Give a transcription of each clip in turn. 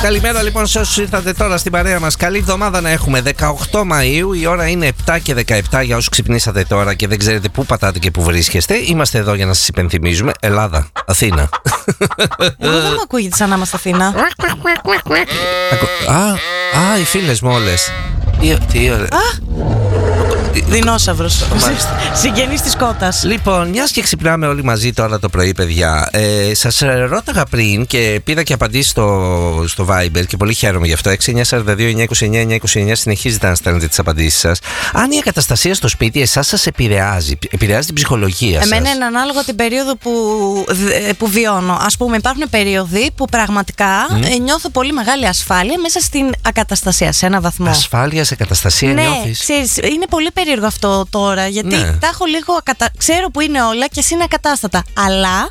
Καλημέρα λοιπόν σε όσους ήρθατε τώρα στην παρέα μας. Καλή εβδομάδα να έχουμε. 18 Μαΐου, η ώρα είναι 7 και 17 για όσους ξυπνήσατε τώρα και δεν ξέρετε πού πατάτε και πού βρίσκεστε. Είμαστε εδώ για να σας υπενθυμίζουμε. Ελλάδα, Αθήνα. Εγώ δεν μου ακούγεται σαν να είμαστε Αθήνα. Οι φίλες μου όλες. Τι ωραία. Δεινόσαυρος. Συγγενής της κότας. Λοιπόν, μιας και ξυπνάμε όλοι μαζί τώρα το πρωί, παιδιά. Σας ρώταγα πριν και πήρα και απαντήσεις στο Viber και πολύ χαίρομαι γι' αυτό. 6942-929-929 συνεχίζετε να στέλνετε τις απαντήσεις σας. Αν η ακαταστασία στο σπίτι εσάς σας επηρεάζει την ψυχολογία σας? Εμένα είναι ανάλογα την περίοδο που βιώνω. Ας πούμε, υπάρχουν περίοδοι που πραγματικά νιώθω πολύ μεγάλη ασφάλεια μέσα στην ακαταστασία, σε ένα βαθμό. Ασφάλεια σε ακαταστασία νιώθεις? Ξέρεις, είναι πολύ περίεργο αυτό τώρα, γιατί τα έχω λίγο ξέρω που είναι όλα και εσύ είναι ακατάστατα. Αλλά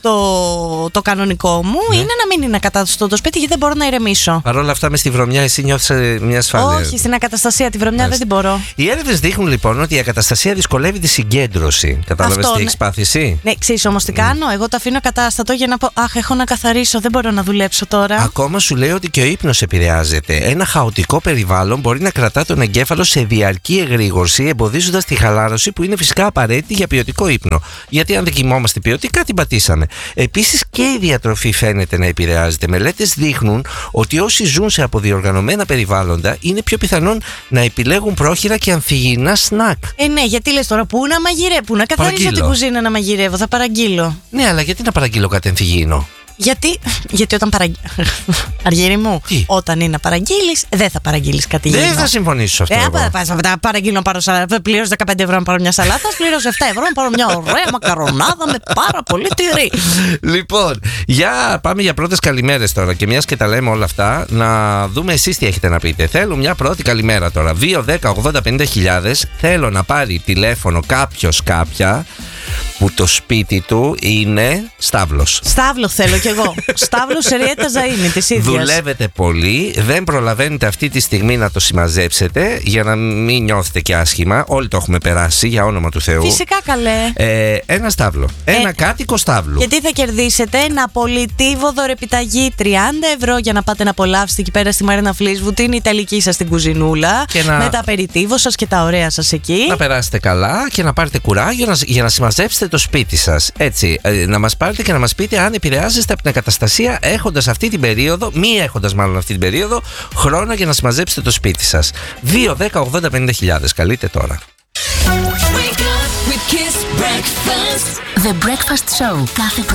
το κανονικό μου είναι να μην είναι ακατάστατο το σπίτι, γιατί δεν μπορώ να ηρεμήσω. Παρ' όλα αυτά, μες στη βρωμιά, εσύ νιώθεις μια ασφάλεια? Όχι, στην ακαταστασία, τη βρωμιά δεν την μπορώ. Οι έρευνες δείχνουν λοιπόν ότι η ακαταστασία δυσκολεύει τη συγκέντρωση. Κατάλαβες τι έχεις πάθει εσύ? Ναι, ξέρεις όμως τι κάνω? Εγώ το αφήνω ακατάστατο για να πω αχ, έχω να καθαρίσω, δεν μπορώ να δουλέψω τώρα. Ακόμα σου λέει ότι και ο ύπνος επηρεάζεται. Ένα χαοτικό περιβάλλον μπορεί να κρατά τον εγκέφαλο σε διαρκή εγρήγορση, εμποδίζοντας τη χαλάρωση που είναι φυσικά απαραίτητη για ποιοτικό ύπνο. Γιατί αν δεν κοιμόμαστε ποιοτικά, την πατήσαμε. Επίσης και η διατροφή φαίνεται να επηρεάζεται. Μελέτες δείχνουν ότι όσοι ζουν σε αποδιοργανωμένα περιβάλλοντα είναι πιο πιθανόν να επιλέγουν πρόχειρα και ανθυγιεινά σνακ. Ναι, γιατί λες τώρα, πού να μαγειρεύω, πού να καθαρίσω την κουζίνα να μαγειρεύω, θα παραγγείλω. Ναι, αλλά γιατί να παραγγείλω κάτι ανθυγιεινό? Γιατί όταν Αργύρι μου, όταν είναι να παραγγείλεις, δεν θα παραγγείλεις κάτι γυμνό. Δεν θα συμφωνήσω σε αυτό. Παραγγείλω να πάρω πλήρως 15 ευρώ να πάρω μια σαλάτα, πλήρως 7 ευρώ να πάρω μια ωραία μακαρονάδα με πάρα πολύ τυρί. Λοιπόν, πάμε για πρώτες καλημέρες τώρα. Και μιας και τα λέμε όλα αυτά, να δούμε εσείς τι έχετε να πείτε. Θέλω μια πρώτη καλημέρα τώρα. 2, 10, 80, 50.000. Θέλω να πάρει τηλέφωνο κάποια που το σπίτι του είναι στάβλος. Στάβλο θέλω κι εγώ. Στάβλος Σεριέτα Ζαΐνη της ίδιας. Δουλεύετε πολύ, δεν προλαβαίνετε αυτή τη στιγμή να το συμμαζέψετε για να μην νιώθετε και άσχημα. Όλοι το έχουμε περάσει, για όνομα του Θεού. Φυσικά, καλέ. Ένα στάβλο. Ένα κάτοικο στάβλου. Γιατί θα κερδίσετε ένα πολιτίβο δωρεπιταγή 30 ευρώ για να πάτε να απολαύσετε εκεί πέρα στη Μαρίνα Φλίσβου την ιταλική σας την κουζινούλα. Με τα απεριτίβο σας και τα ωραία σας εκεί. Να περάσετε καλά και να πάρετε κουράγιο για να συμμαζέψετε το σπίτι σας. Έτσι, να μας πάρετε και να μας πείτε αν επηρεάζεστε από την ακαταστασία έχοντας αυτή την περίοδο, μη έχοντας μάλλον αυτή την περίοδο, χρόνο για να συμμαζέψετε το σπίτι σας. 2, 10, 80, 50.000. Καλείτε τώρα. The Breakfast Show.